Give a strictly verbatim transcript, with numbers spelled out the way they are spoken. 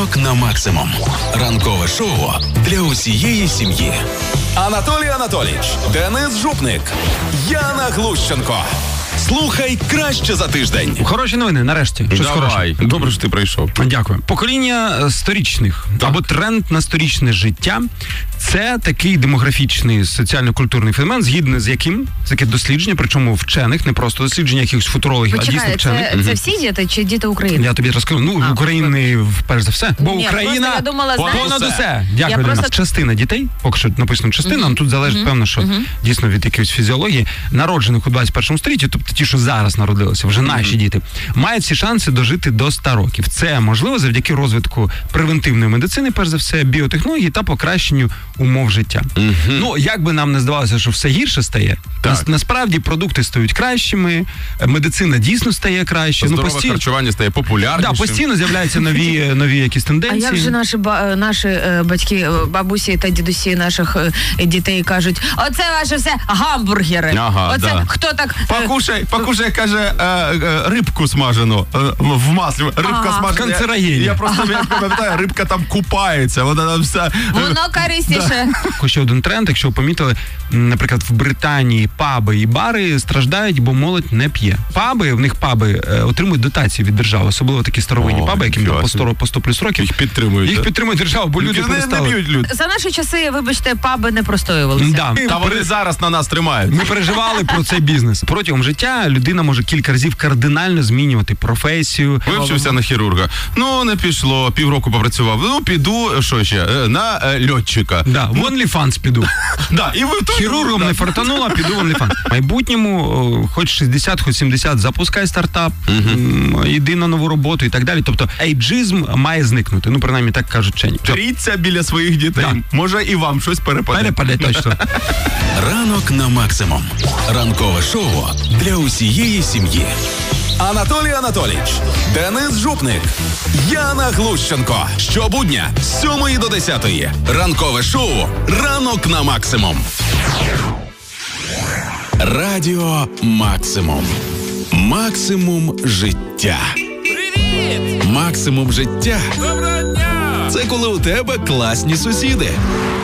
Ранок на максимум. Ранкове шоу для усієї сім'ї. Анатолій Анатолійович, Денис Жупник, Яна Глущенко. Слухай краще за тиждень. Хороші новини, нарешті. Щось Давай. хороше. Добре, що ти прийшов. Дякую. Покоління сторічних, так. або тренд на сторічне життя – це такий демографічний соціально-культурний феномен, згідно з яким, з яке дослідження, причому вчених, не просто дослідження якихось футурологів, Почекай, а дійсно вчених. це, це всі діти чи діти України? Я тобі розкажу. Ну, А, України, перш за все. Бо Ні, Україна просто я думала, знаєш, понад усе. усе. Дякую, Я Діма. просто- Частина дітей, поки що написано частина, Мгм. mm-hmm. тут залежить, Мгм. певно, що Мгм. дійсно від якоїсь фізіології, народжених у двадцять першому столітті, тобто ті, що зараз народилися, вже наші діти, мають всі шанси дожити до ста років. Це можливо завдяки розвитку превентивної медицини, перш за все, біотехнології та покращенню умов життя. Мгм. Ну, як би нам не здавалося, що все гірше стає, Так. нас- насправді продукти стають кращими, медицина дійсно стає краще. Здорове постійно- харчування стає популярнішим. Да, постійно з'являються нові, нові якісь А тенденції. як же наші, ба- наші е, батьки, е, бабусі та дідусі наших е, дітей кажуть, оце ваше все гамбургери. Ага, оце да. хто так... е, Покушай, покушай, каже, е, е, рибку смажену е, в маслі. Рибка Ага. смажена. Канцерогенія. Я, я просто я пам'ятаю, рибка там купається, вона там вся... Воно корисніше. Ще один тренд, якщо ви помітили, м, наприклад, в Британії паби і бари страждають, бо молодь не п'є. Паби, в них паби е, отримують дотації від держави, особливо такі старовинні О, паби, яким нічого там по собі. сто, по сто плюс років. Їх підтримують. Їх да? підтримує держава, бо люди не, не перестали. б'ють люди. За наші часи, вибачте, паби не простоювалися. Да. Та вони зараз на нас тримають. Ми переживали про цей бізнес. Протягом життя людина може кілька разів кардинально змінювати професію. Вивчився на хірурга. Ну, не пішло, півроку попрацював. Ну, піду, що ще, е, на е, льотчика. Да, в OnlyFans піду. Да, і ви Хірургом не фартануло, піду в OnlyFans. В майбутньому, о, хоч шістдесят, хоч сімдесят, запускай стартап, м, йди на нову роботу і так далі. Тобто ейджизм має зникнути. Ну, принаймні, так кажуть вчені. Тріться біля своїх дітей. Да. Може і вам щось перепаде. Перепаде точно. Ранок на максимум. Ранкове шоу для усієї сім'ї. Анатолій Анатолійович, Денис Жупник, Яна Глущенко. Щобудня з сьомої до десятої. Ранкове шоу «Ранок на максимум». Радіо Максимум. Максимум життя. Привіт! Максимум життя. Доброго дня! Це коли у тебе класні сусіди.